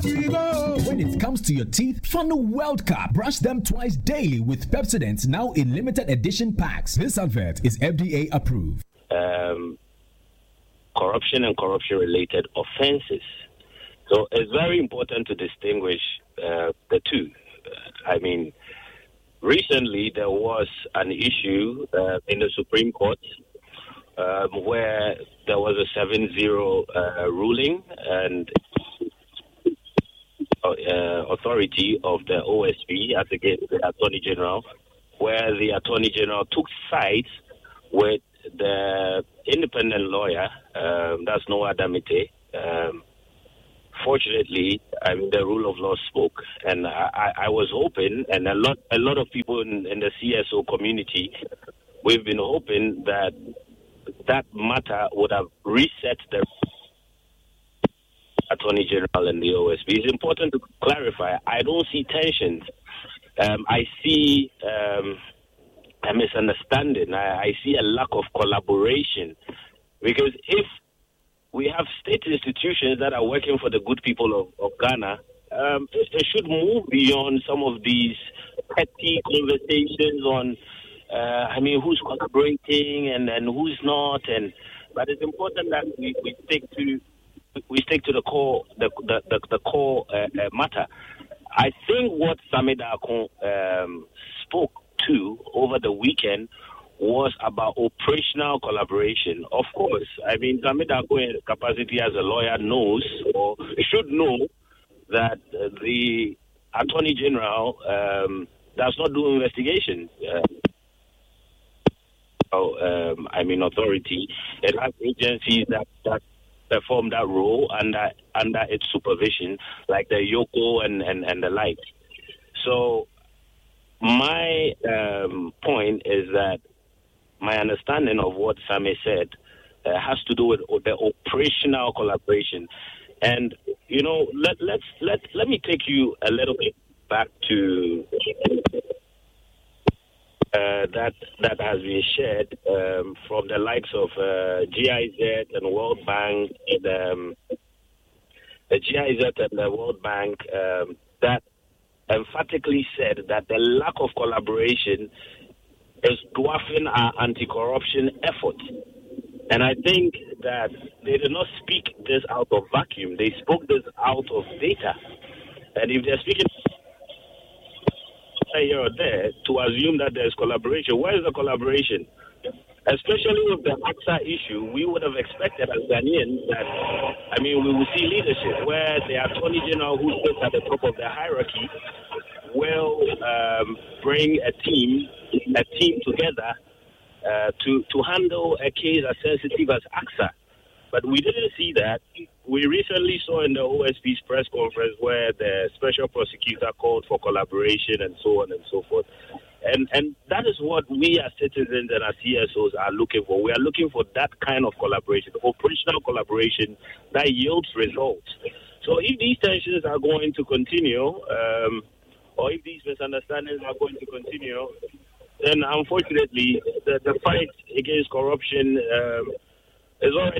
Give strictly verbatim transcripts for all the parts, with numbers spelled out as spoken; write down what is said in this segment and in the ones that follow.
When it comes to your teeth, Funnel World Cup. Brush them twice daily with Pepsodent, now in limited edition packs. This advert is F D A approved. Um, corruption and corruption-related offenses. So it's very important to distinguish uh, the two. Uh, I mean, recently there was an issue uh, in the Supreme Court um, where there was a seven zero uh, ruling, and uh, authority of the O S P as against the Attorney General, where the Attorney General took sides with the independent lawyer, um, that's Noah Damite. Um, fortunately, I mean, the rule of law spoke, and I, I was hoping, and a lot, a lot of people in, in the C S O community, we've been hoping that that matter would have reset the Attorney General and the O S P. It's important to clarify. I don't see tensions. Um, I see um, a misunderstanding. I, I see a lack of collaboration, because if we have state institutions that are working for the good people of, of Ghana, um, it, it should move beyond some of these petty conversations on, uh, I mean, who's collaborating and, and who's not. And but it's important that we, we stick to we stick to the core the the, the, the core uh, uh, matter. I think what Sammy Darko um, spoke to over the weekend was about operational collaboration. Of course, I mean, Sammy Darko in capacity as a lawyer knows, or should know, that uh, the Attorney General um, does not do investigation. Uh, um, I mean, authority. It has agencies that, that perform that role under under its supervision, like the Yoko and, and, and the like. So my um, point is that my understanding of what Sammy said uh, has to do with the operational collaboration. And, you know, let, let's, let, let me take you a little bit back to uh, that that has been shared um, from the likes of uh, G I Z and World Bank, and um, the G I Z and the World Bank um, that emphatically said that the lack of collaboration is dwarfing our anti-corruption efforts. And I think that they did not speak this out of vacuum. They spoke this out of data. And if they're speaking here or there to assume that there's collaboration, where is the collaboration? Especially with the A X A issue, we would have expected as Ghanaians that, I mean, we will see leadership where the Attorney General, who sits at the top of the hierarchy, will um, bring a team, a team together uh, to to handle a case as sensitive as A X A. But we didn't see that. We recently saw in the O S P's press conference where the special prosecutor called for collaboration and so on and so forth. And and that is what we as citizens and as C S Os are looking for. We are looking for that kind of collaboration, operational collaboration that yields results. So if these tensions are going to continue, um, or if these misunderstandings are going to continue, then unfortunately the, the fight against corruption um, is already...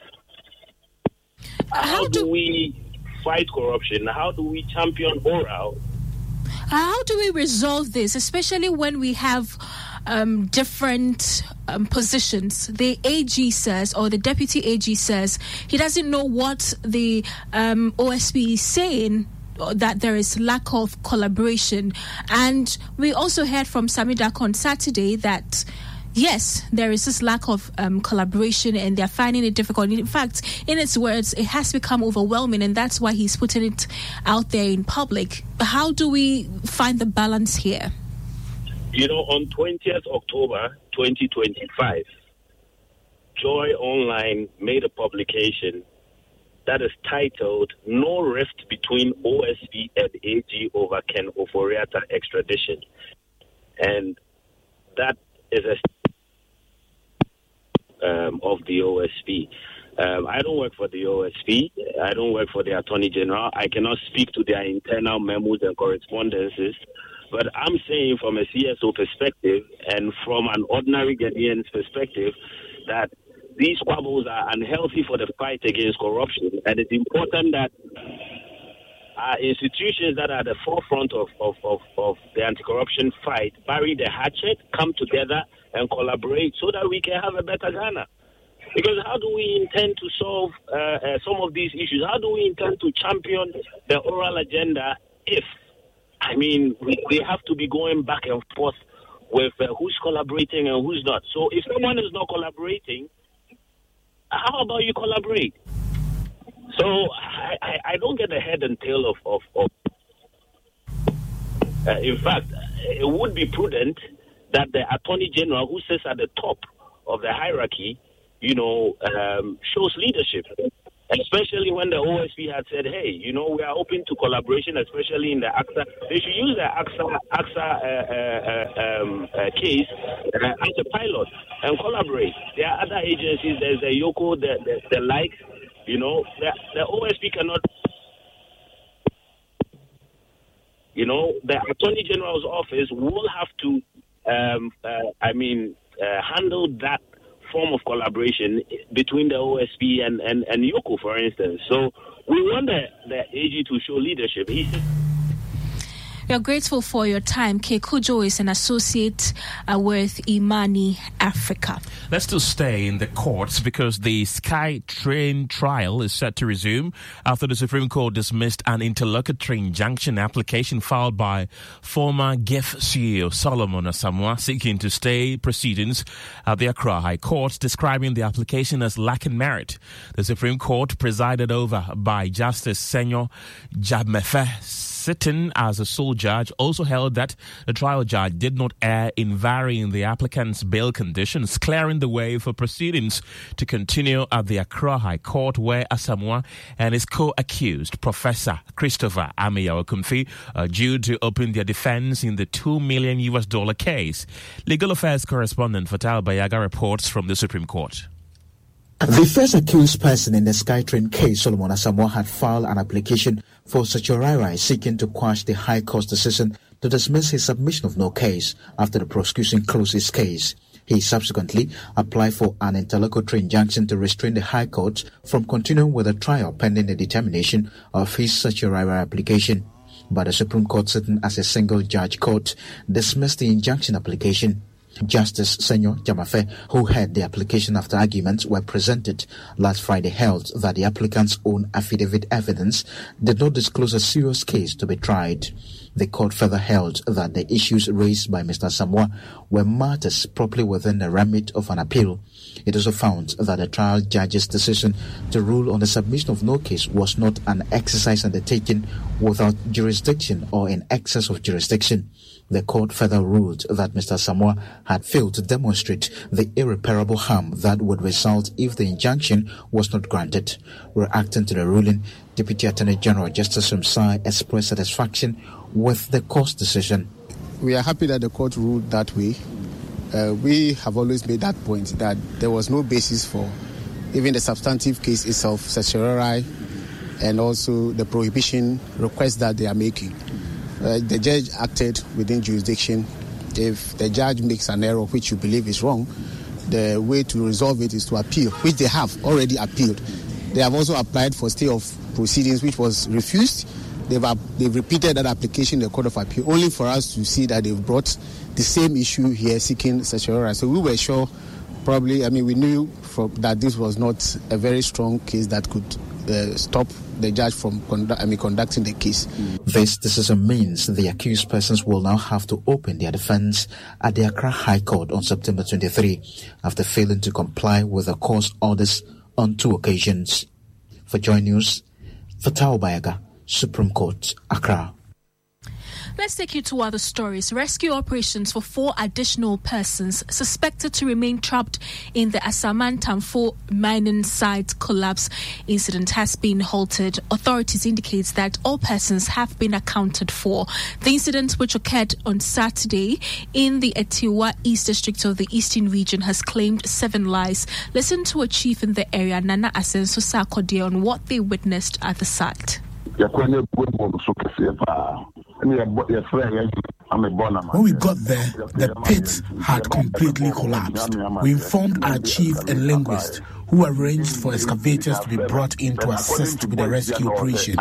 How, How do, do we fight corruption? How do we champion oral? How do we resolve this, especially when we have um, different um, positions? The A G says, or the Deputy A G says, he doesn't know what the um, O S P is saying, that there is lack of collaboration. And we also heard from Sammy Darko on Saturday that yes, there is this lack of um, collaboration and they're finding it difficult. In fact, in its words, it has become overwhelming, and that's why he's putting it out there in public. How do we find the balance here? You know, on twentieth October twenty twenty-five, Joy Online made a publication that is titled "No Rift Between O S P and A G Over Ken Ofori-Atta Extradition." And that is a Um, of the O S P. Um, I don't work for the O S P. I don't work for the Attorney General. I cannot speak to their internal memos and correspondences. But I'm saying from a C S O perspective and from an ordinary Ghanaian's perspective that these squabbles are unhealthy for the fight against corruption. And it's important that our institutions that are at the forefront of, of, of, of the anti-corruption fight bury the hatchet, come together and collaborate so that we can have a better Ghana. Because how do we intend to solve uh, uh, some of these issues? How do we intend to champion the oral agenda if, I mean, we, we have to be going back and forth with uh, who's collaborating and who's not. So if someone is not collaborating, how about you collaborate? So I, I, I don't get the head and tail of... of, of uh, in fact, it would be prudent that the Attorney General, who sits at the top of the hierarchy, you know, um, shows leadership, especially when the O S P had said, hey, you know, we are open to collaboration, especially in the A C S A. They should use the A C S A, A C S A uh, uh, um, uh, case uh, as a pilot and collaborate. There are other agencies, there's the Yoko, the, the, the like, you know, the, the O S P cannot, you know, the Attorney General's office will have to, um, uh, I mean, uh, handle that form of collaboration between the O S P and, and, and Yoko, for instance. So we want the, the A G to show leadership. He said, we are grateful for your time. Kay Cudjoe is an associate uh, with Imani Africa. Let's still stay in the courts because the SkyTrain trial is set to resume after the Supreme Court dismissed an interlocutory injunction application filed by former G I F C E O Solomon Asamoah seeking to stay proceedings at the Accra High Court, describing the application as lacking merit. The Supreme Court, presided over by Justice Senyor Jamafe, sitting as a sole judge, also held that the trial judge did not err in varying the applicant's bail conditions, clearing the way for proceedings to continue at the Accra High Court, where Asamoah and his co-accused, Professor Christopher Ameyaw-Kumfi, are due to open their defense in the two million U S dollar case. Legal Affairs correspondent Fatal Bayaga reports from the Supreme Court. The first accused person in the SkyTrain case, Solomon Asamoah, had filed an application for certiorari seeking to quash the High Court's decision to dismiss his submission of no case after the prosecution closed his case. He subsequently applied for an interlocutory injunction to restrain the High Court from continuing with the trial pending the determination of his certiorari application. But the Supreme Court, sitting as a single-judge court, dismissed the injunction application. Justice Senyor Jamafe, who heard the application after arguments were presented last Friday, held that the applicant's own affidavit evidence did not disclose a serious case to be tried. The court further held that the issues raised by Mister Asamoah were matters properly within the remit of an appeal. It also found that the trial judge's decision to rule on the submission of no case was not an exercise undertaken without jurisdiction or in excess of jurisdiction. The court further ruled that Mister Asamoah had failed to demonstrate the irreparable harm that would result if the injunction was not granted. Reacting to the ruling, Deputy Attorney General Justice Rumsai expressed satisfaction with the court's decision. We are happy that the court ruled that way. Uh, we have always made that point that there was no basis for even the substantive case itself, certiorari, and also the prohibition request that they are making. Uh, the judge acted within jurisdiction. If the judge makes an error which you believe is wrong, the way to resolve it is to appeal, which they have already appealed. They have also applied for stay of proceedings, which was refused. They've, uh, they've repeated that application in the Court of Appeal, only for us to see that they've brought the same issue here, seeking certiorari. So we were sure, probably, I mean, we knew from, that this was not a very strong case that could uh, stop the judge from condu- I mean, conducting the case. This decision means the accused persons will now have to open their defense at the Accra High Court on September twenty-third after failing to comply with the court's orders on two occasions. For Joy News, Fatal Bayaga, Supreme Court, Accra. Let's take you to other stories. Rescue operations for four additional persons suspected to remain trapped in the Asaman-Tamfo mining site collapse incident has been halted. Authorities indicate that all persons have been accounted for. The incident, which occurred on Saturday in the Etiwa East District of the Eastern Region, has claimed seven lives. Listen to a chief in the area, Nana Asenso Sarkodie, on what they witnessed at the site. Any your friend When we got there, the pit had completely collapsed. We informed our chief and linguist, who arranged for excavators to be brought in to assist with the rescue operation.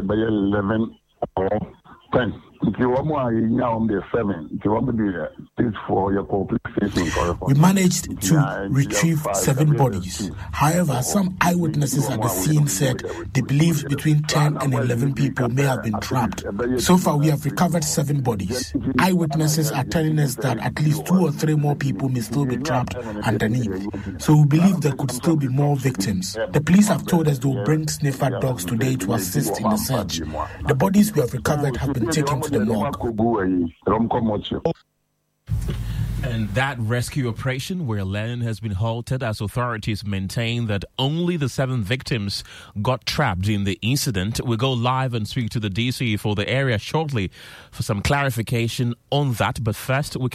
We managed to retrieve seven bodies. However, some eyewitnesses at the scene said they believed between ten and eleven people may have been trapped. So far, we have recovered seven bodies. Eyewitnesses are telling us that at least two or three more people may still be trapped underneath. So we believe there could still be more victims. The police have told us they will bring sniffer dogs today to assist in the search. The bodies we have recovered have been taken to the morgue. And that rescue operation, where Lennon has been halted as authorities maintain that only the seven victims got trapped in the incident. We'll go live and speak to the D C for the area shortly for some clarification on that. But first, we can